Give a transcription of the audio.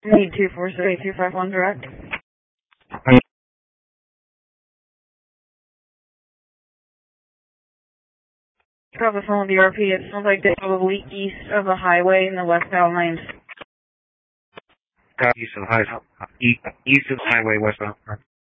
Need 247-8251 direct. Copy phone DRP. It sounds like they're probably east of the highway in the westbound lanes. East of the highway, westbound.